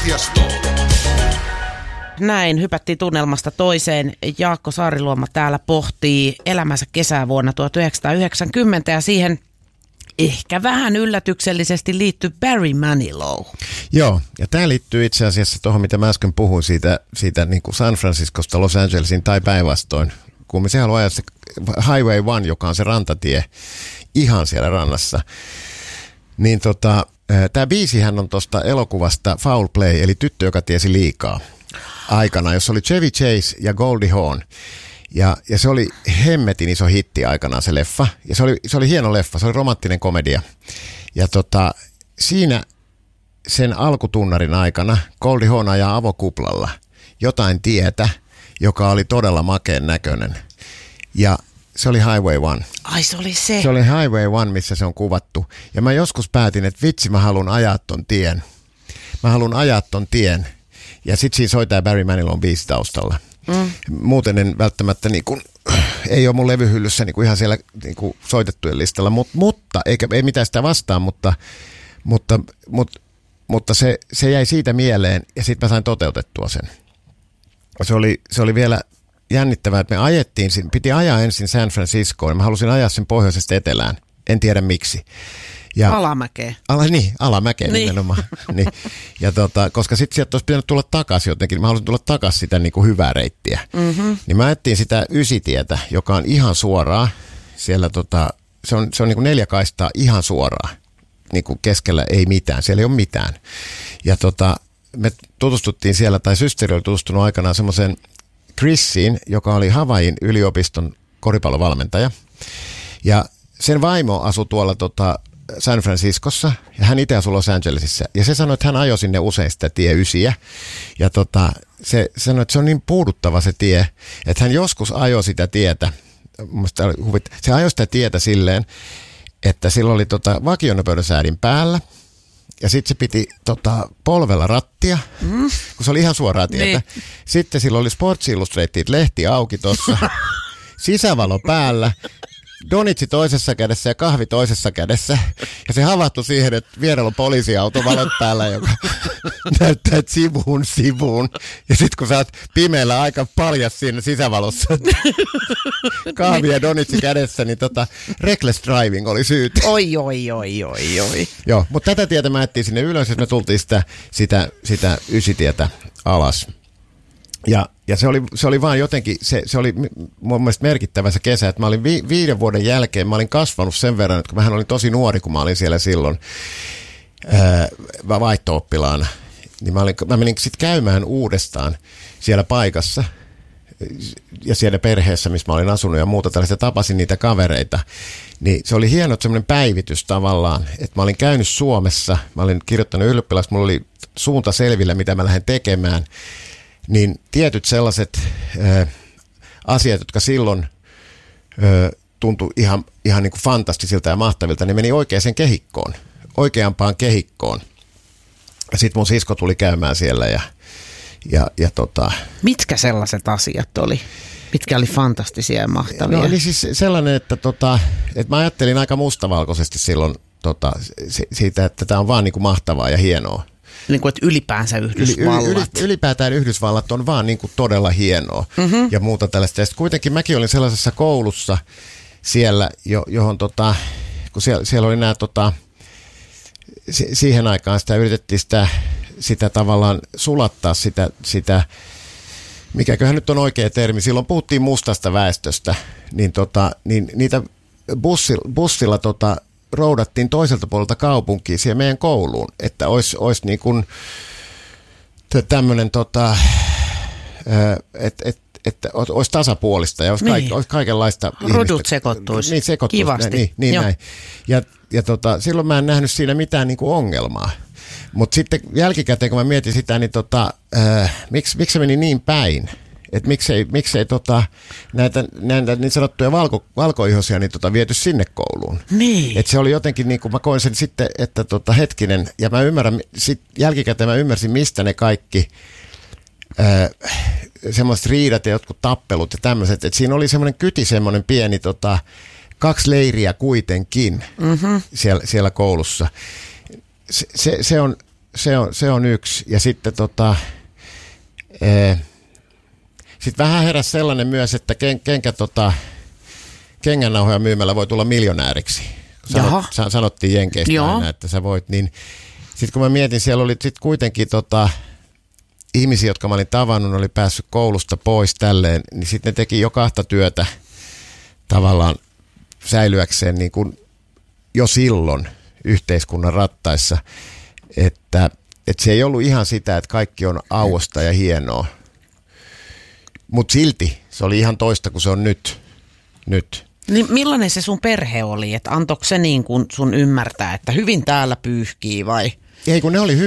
Keskiasto. Näin hypättiin tunnelmasta toiseen. Jaakko Saariluoma täällä pohtii elämänsä kesää vuonna 1990 ja siihen ehkä vähän yllätyksellisesti liittyy Barry Manilow. Joo, ja tämä liittyy itse asiassa tuohon, mitä mä äsken puhuin siitä niin kuin San Franciscosta Los Angelesin tai päinvastoin. Kun me se haluaa ajaa se Highway 1, joka on se rantatie ihan siellä rannassa, niin tämä biisihän on tuosta elokuvasta Foul Play, eli Tyttö, joka tiesi liikaa aikana, jossa oli Chevy Chase ja Goldie Hawn. Ja se oli hemmetin iso hitti aikanaan se leffa. Ja se oli hieno leffa, se oli romanttinen komedia. Ja siinä sen alkutunnarin aikana Goldie Hawn ajaa avokuplalla jotain tietä, joka oli todella makeen näköinen. Ja se oli Highway 1. Ai se oli se. Se oli Highway 1, missä se on kuvattu. Ja mä joskus päätin, että vitsi, mä haluan ajaa ton tien. Ja sit siinä soi tää Barry Manilown biisi taustalla. Muuten en välttämättä ei ole mun levyhyllyssä ihan siellä soitettujen listalla, mutta ei mitään sitä vastaan, mutta se jäi siitä mieleen ja sitten mä sain toteutettua sen. Se oli vielä jännittävää, että me piti ajaa ensin San Franciscoon, mä halusin ajaa sen pohjoisesta etelään, en tiedä miksi. Ja alamäkeen. Alamäkeen niin. Nimenomaan. Niin. Ja koska sitten sieltä olisi pitänyt tulla takaisin jotenkin, mä halusin tulla takaisin sitä hyvää reittiä. Niin mä ajettiin sitä ysitietä, joka on ihan suoraa. Siellä se on 4 kaistaa ihan suoraa. Keskellä ei mitään, siellä ei ole mitään. Ja me tutustuttiin siellä, tai systeri oli tutustunut aikanaan semmoiseen Chrisiin, joka oli Havain yliopiston koripallovalmentaja. Ja sen vaimo asui tuolla San Franciscossa ja hän itse asui Los Angelesissa. Ja se sanoi, että hän ajoi sinne usein sitä tie 9. Ja se sanoi, että se on niin puuduttava se tie, että hän joskus ajoi sitä tietä. Se ajoi sitä tietä silleen, että sillä oli vakionopeudensäärtin päällä. Ja sitten se piti polvella rattia, kun se oli ihan suoraa tietä. Niin. Sitten sillä oli Sports Illustrated lehti auki tuossa, sisävalo päällä. Donitsi toisessa kädessä ja kahvi toisessa kädessä. Ja se havahtui siihen, että vierellä on poliisiauto valot päällä, joka näyttää sivuun. Ja sitten kun sä oot pimeällä aika paljas siinä sisävalossa, kahvi ja donitsi kädessä, niin reckless driving oli syyt. Oi. Joo, mutta tätä tietä mä ettiin sinne ylös, että me tultiin sitä ysitietä alas. Ja se oli vaan jotenkin, se oli mun mielestä merkittävä se kesä, että mä olin 5 vuoden jälkeen, mä olin kasvanut sen verran, että kun mähän olin tosi nuori, kun mä olin siellä silloin vaihto-oppilaana, niin mä menin sitten käymään uudestaan siellä paikassa ja siellä perheessä, missä mä olin asunut ja muuta tällaista, tapasin niitä kavereita, niin se oli hieno semmoinen päivitys tavallaan, että mä olin käynyt Suomessa, mä olin kirjoittanut ylioppilaksi, mulla oli suunta selvillä, mitä mä lähden tekemään. Niin tietyt sellaiset asiat, jotka silloin tuntui ihan niin kuin fantastisilta ja mahtavilta, ne meni oikeampaan kehikkoon. Ja sitten mun sisko tuli käymään siellä ja Mitkä sellaiset asiat oli? Mitkä oli fantastisia ja mahtavia? No eli siis sellainen, että mä ajattelin aika mustavalkoisesti silloin siitä, että tämä on vaan niin kuin mahtavaa ja hienoa. Niin kuin, että ylipäänsä Yhdysvallat. Ylipäätään Yhdysvallat on vaan niin kuin todella hienoa ja muuta tällaista. Ja kuitenkin mäkin olin sellaisessa koulussa siellä, johon kun siellä oli nämä, siihen aikaan sitä yritettiin sitä tavallaan sulattaa sitä, mikäköhän nyt on oikea termi, silloin puhuttiin mustasta väestöstä, niin niitä bussilla roudattiin toiselta puolelta kaupunkiin siihen meidän kouluun, että olisi niin kuin tämmöinen, että olisi tasapuolista ja olisi kaikenlaista rodut sekoittuisi. Niin, kivasti. Niin näin. Ja silloin mä en nähnyt siinä mitään niin kuin ongelmaa. Mutta sitten jälkikäteen, kun mä mietin sitä, niin miksi se meni niin päin? Että miksei näitä niin sanottuja valkoihoisia niin viety sinne kouluun. Niin. Että se oli jotenkin, niin kuin mä koin sen sitten, että hetkinen, ja mä ymmärrän, jälkikäteen mä ymmärsin, mistä ne kaikki semmoiset riidat ja jotkut tappelut ja tämmöiset. Että siinä oli semmoinen pieni 2 leiriä kuitenkin siellä koulussa. se on yksi. Ja sitten sitten vähän heräsi sellainen myös, että kengännauhoja myymällä voi tulla miljonääriksi. Sanottiin Jenkeistä aina, että sä voit. Niin, sitten kun mä mietin, siellä oli sitten kuitenkin ihmisiä, jotka mä olin tavannut, oli päässyt koulusta pois tälleen, niin sitten ne teki jo kahta työtä tavallaan säilyäkseen niin kuin jo silloin yhteiskunnan rattaissa, että se ei ollut ihan sitä, että kaikki on auosta ja hienoa. Mutta silti se oli ihan toista kuin se on nyt. Niin millainen se sun perhe oli? Että antoiko se niin kuin sun ymmärtää, että hyvin täällä pyyhkii vai? Ei, kun ne oli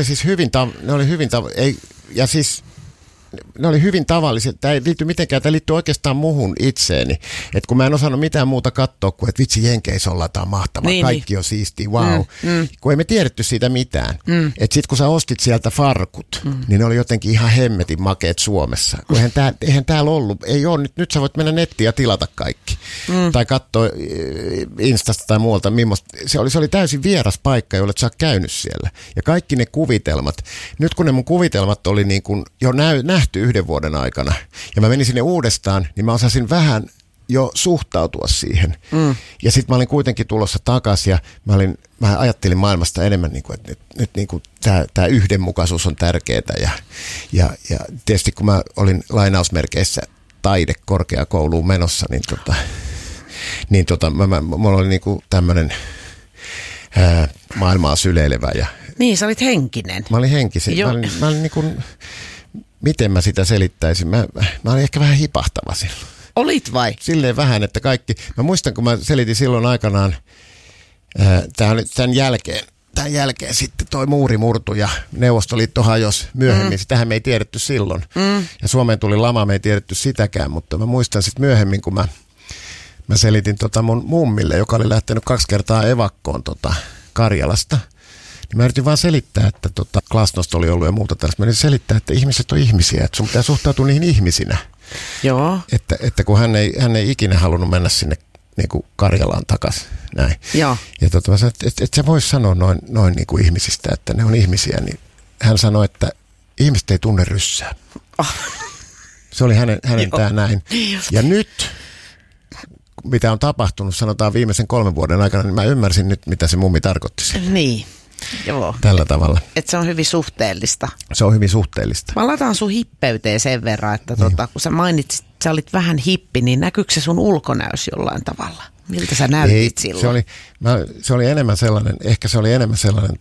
hyvin tavalliset. Tämä ei liity mitenkään, tämä liittyy oikeastaan muhun itseeni. Että kun mä en osannut mitään muuta katsoa kuin, että vitsi Jenkeissä ollaan, tämä on mahtavaa, kaikki on siistiä, wow. Kun ei me tiedetty siitä mitään. Että sit kun sä ostit sieltä farkut, niin ne oli jotenkin ihan hemmetin makeet Suomessa. Kun eihän täällä ollut, ei ole, nyt sä voit mennä nettiin ja tilata kaikki. Tai katsoa Instasta tai muualta, se oli täysin vieras paikka, jolle sä oot käynyt siellä. Ja kaikki ne kuvitelmat, nyt kun ne mun kuvitelmat oli niin kuin jo nähty 1 vuoden aikana, ja mä menin sinne uudestaan, niin mä osasin vähän jo suhtautua siihen. Ja sitten mä olin kuitenkin tulossa takaisin, ja mä ajattelin maailmasta enemmän, niin kuin, että nyt niin kuin tämä yhdenmukaisuus on tärkeää. Ja tietysti kun mä olin lainausmerkeissä taidekorkeakouluun menossa, mulla oli niin kuin tämmöinen maailmaa syleilevä. Niin, sä olit henkinen. Mä olin henkisen. Mä olin niin kuin, miten mä sitä selittäisin? Mä olin ehkä vähän hipahtava silloin. Olit vai? Silleen vähän, että kaikki. Mä muistan, kun mä selitin silloin aikanaan, tämän jälkeen sitten toi muuri murtui ja Neuvostoliitto hajosi myöhemmin. Sitähän me ei tiedetty silloin. Ja Suomeen tuli lama, me ei tiedetty sitäkään, mutta mä muistan sitten myöhemmin, kun mä selitin mun mummille, joka oli lähtenyt 2 kertaa evakkoon Karjalasta. Niin mä yritin vaan selittää, että glasnost oli ollut ja muuta tällaista. Mä yritin selittää, että ihmiset on ihmisiä, että sun pitää suhtautua niihin ihmisinä. Joo. Että kun hän ei ikinä halunnut mennä sinne niin kuin Karjalaan takaisin. Näin. Joo. Ja mä sanoin, että sä vois sanoa noin niin kuin ihmisistä, että ne on ihmisiä. Niin hän sanoi, että ihmiset ei tunne ryssää. Se oli hänen tämä näin. Ja nyt, mitä on tapahtunut, sanotaan viimeisen 3 vuoden aikana, niin mä ymmärsin nyt, mitä se mummi tarkoitti. Niin. Joo. Tällä tavalla. Että se on hyvin suhteellista. Se on hyvin suhteellista. Mä lataan sun hippeyteen sen verran, että kun sä mainitsit, että sä olit vähän hippi, niin näkyykö se sun ulkonäös jollain tavalla? Miltä sä näytit silloin? Se oli enemmän sellainen, ehkä se oli enemmän sellainen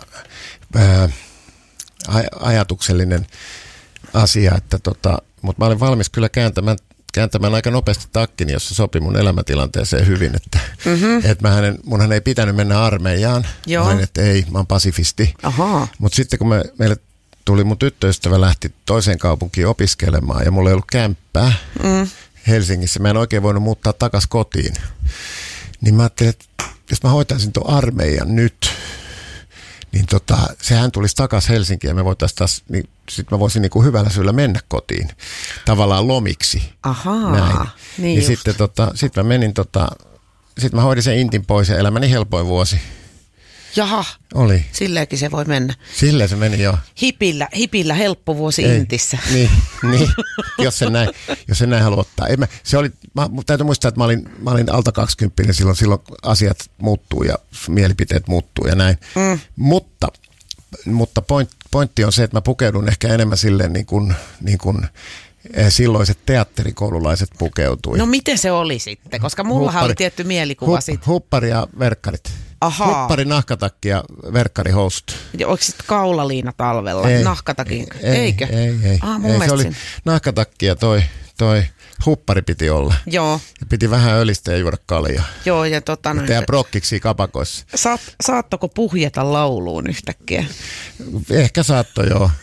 ajatuksellinen asia, että mutta mä olin valmis kyllä kääntämään aika nopeasti takkini, jos se sopi mun elämäntilanteeseen hyvin, että munhan ei pitänyt mennä armeijaan. Vain, että ei, mä oon pasifisti. Mutta sitten kun meille tuli mun tyttöystävä lähti toiseen kaupunkiin opiskelemaan ja mulla ei ollut kämppää Helsingissä, mä en oikein voinut muuttaa takaisin kotiin. Niin mä ajattelin, että jos mä hoitaisin tuon armeijan nyt, niin sehän tulisi takaisin Helsinkiin ja me voitaisiin taas, niin sitten mä voisin niin kuin hyvällä syyllä mennä kotiin tavallaan lomiksi. Näin. Niin sitten mä menin, sitten mä hoidin sen intin pois ja elämäni helpoin vuosi. Jaha, oli. Silleenkin se voi mennä. Silleen se meni, joo. Hipillä helppo vuosi intissä. Niin, jos sen näin haluaa ottaa. Täytyy muistaa, että mä olin alta 20, niin silloin asiat muuttuu ja mielipiteet muuttuu ja näin. Mutta pointti on se, että mä pukeudun ehkä enemmän silleen niin kuin silloiset teatterikoululaiset pukeutui. No miten se oli sitten? Koska mullahan oli tietty mielikuva siitä. Huppari ja verkkarit. Ahaa. Huppari, nahkatakki ja verkkarihousut. Ja oliko sitten kaulaliina talvella? Nahkatakin? Eikö? Ei. Se oli nahkatakki ja toi huppari piti olla. Joo. Ja piti vähän ölistä ja juoda kaljaa. Joo, ja tehdä prokkiksi kapakoissa. Saattoko puhjeta lauluun yhtäkkiä? Ehkä saattoi, joo.